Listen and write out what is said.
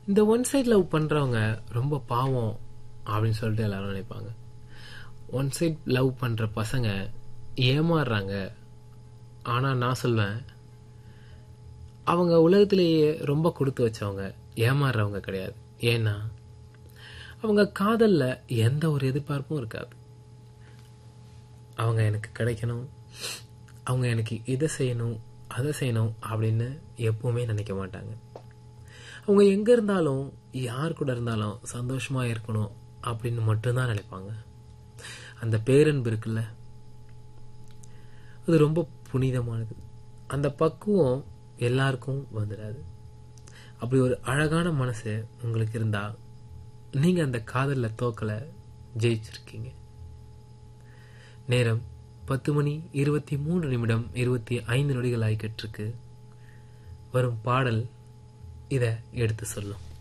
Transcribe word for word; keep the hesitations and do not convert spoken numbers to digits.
இந்த one side love பண்றவங்க ரொம்ப பாவம் அப்படின்னு சொல்லிட்டு எல்லாரும் நினைப்பாங்க. ஒன் சைட் லவ் பண்ற பசங்க ஏமாறுறாங்க. ஆனா நான் சொல்வேன், அவங்க உலகத்திலேயே ரொம்ப கொடுத்து வச்சவங்க, ஏமாறுறவங்க கிடையாது. ஏன்னா அவங்க காதல்ல எந்த ஒரு எதிர்பார்ப்பும் இருக்காது. அவங்க எனக்கு கிடைக்கணும், அவங்க எனக்கு இதை செய்யணும் அதை செய்யணும் அப்படின்னு எப்பவுமே நினைக்க மாட்டாங்க. அவங்க எங்க இருந்தாலும் யார் கூட இருந்தாலும் சந்தோஷமா இருக்கணும் அப்படின்னு மட்டும்தான் நினைப்பாங்க. அந்த பேரன்பு இருக்குல்ல, அது ரொம்ப புனிதமானது. அந்த பக்குவம் எல்லாருக்கும் வந்துடாது. அப்படி ஒரு அழகான மனசு உங்களுக்கு இருந்தா நீங்க அந்த காதல்ல தோக்கல, ஜெயிச்சிருக்கீங்க. நேரம் பத்து மணி இருபத்தி மூன்று நிமிடம் இருபத்தி ஐந்து நொடிகள் ஆகிக்கிட்டு இருக்கு. வரும் பாடல் இத எடுத்து சொல்லும்.